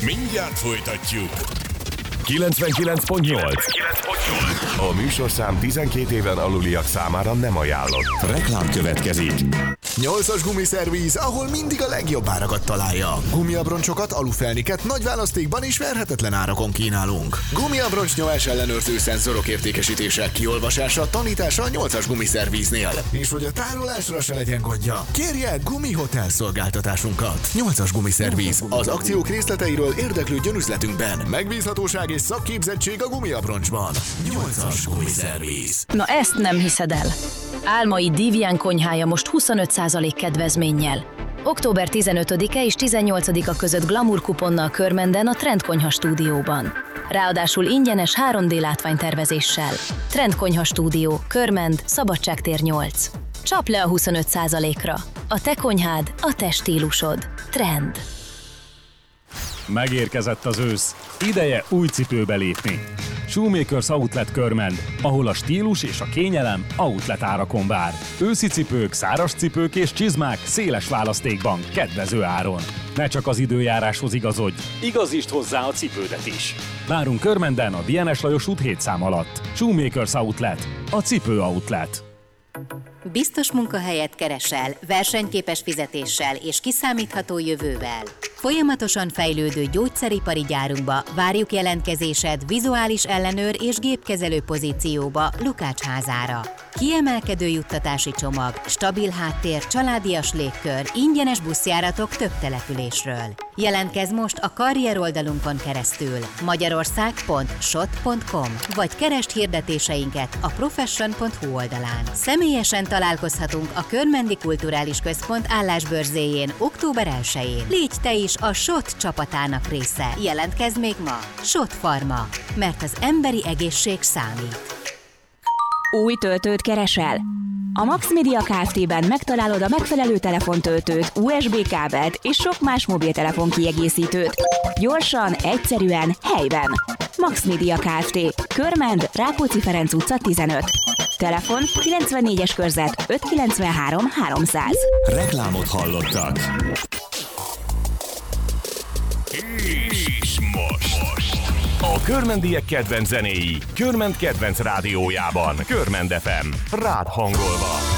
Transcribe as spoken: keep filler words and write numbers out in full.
Mindjárt folytatjuk. kilencvenkilenc pont nyolc. A műsorszám tizenkét éven aluliak számára nem ajánlott. Reklám következik. nyolcas gumiszervíz, ahol mindig a legjobb árakat találja. Gumiabroncsokat, alufelniket nagy választékban és verhetetlen árakon kínálunk. Gumiabroncs nyomás ellenőrző szenzorok értékesítése, kiolvasása, tanítása a nyolcas gumiszervíznél. És hogy a tárolásra se legyen gondja, kérje Gumi Hotel szolgáltatásunkat. nyolcas gumiszervíz. Az akciók részleteiről érdeklődjön üzletünkben. Megbízhatóság és szakképzettség a gumiabroncsban. nyolcas gumiszervíz. Na ezt nem hiszed el. Álmai Divian konyhája most huszonöt százalék kedvezménnyel. október tizenötödike és tizennyolcadika között glamour kuponnal Körmenden a Trend Konyha stúdióban. Ráadásul ingyenes három dé látványtervezéssel. Trend Konyha stúdió, Körmend, Szabadságtér nyolc. Csap le a huszonöt százalékra. A te konyhád, a te stílusod. Trend. Megérkezett az ősz. Ideje új cipőbe lépni. Shoemakers Outlet Körmend, ahol a stílus és a kényelem outlet árakon vár. Őszi cipők, száraz cipők és csizmák széles választékban, kedvező áron. Ne csak az időjáráshoz igazodj, igazítsd hozzá a cipődet is. Várunk Körmenden a Dienes Lajos út hét szám alatt. Shoemakers Outlet, a cipő outlet. Biztos munkahelyet keresel, versenyképes fizetéssel és kiszámítható jövővel. Folyamatosan fejlődő gyógyszeripari gyárunkba várjuk jelentkezésed vizuális ellenőr és gépkezelő pozícióba Lukács házára. Kiemelkedő juttatási csomag, stabil háttér, családias légkör, ingyenes buszjáratok több településről. Jelentkezz most a karrier oldalunkon keresztül magyarország pont sot pont com vagy keresd hirdetéseinket a profession pont hu oldalán. Személyesen találkozhatunk a Körmendi Kulturális Központ állásbörzéjén október elsején. Légy te is a SOT csapatának része. Jelentkezz még ma! SOT Pharma, mert az emberi egészség számít. Új töltőt keresel? A Max Media Kft-ben megtalálod a megfelelő telefontöltőt, u es bé kábelt és sok más mobiltelefon kiegészítőt. Gyorsan, egyszerűen, helyben. Max Media Kft. Körmend, Rákóczi Ferenc utca tizenöt. Telefon kilencvennégyes körzet ötszázkilencvenhárom háromszáz. Reklámot hallottak. És most. A körmendiek kedvenc zenéi, Körmend kedvenc rádiójában, Körmend ef em, rád hangolva.